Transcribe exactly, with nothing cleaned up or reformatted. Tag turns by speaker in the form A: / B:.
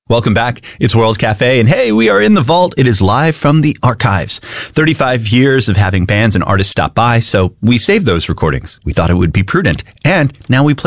A: Welcome back. It's World Cafe, and hey, we are in the vault. It is live from the archives. thirty-five years of having bands and artists stop by, so we saved those recordings. We thought it would be prudent, and now we play